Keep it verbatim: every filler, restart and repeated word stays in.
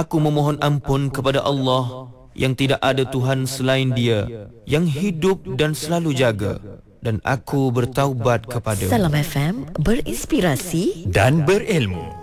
Aku memohon ampun kepada Allah yang tidak ada Tuhan selain Dia, yang hidup dan selalu jaga, dan aku bertaubat kepada-Mu. Salam F M, berinspirasi dan berilmu.